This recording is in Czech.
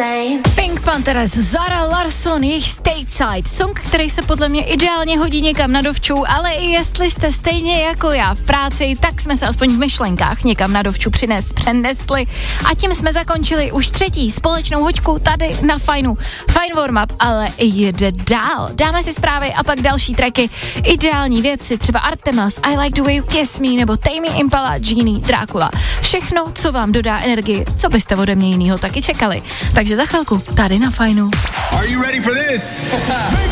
Pink Panthers, Zara Larsson, jejich Stateside, song, který se podle mě ideálně hodí někam na dovču, ale i jestli jste stejně jako já v práci, tak jsme se aspoň v myšlenkách někam na dovču přenesli a tím jsme zakončili už třetí společnou hoďku tady na Fajnu. Fajn warm-up, ale jede dál. Dáme si zprávy a pak další tracky, ideální věci, třeba Artemas, I Like the Way You Kiss Me, nebo Tame Impala, Genie, Dracula. Všechno, co vám dodá energii, co byste ode mě jinýho taky čekali. Takže za chvilku tady na Fajnu. Are you ready for this?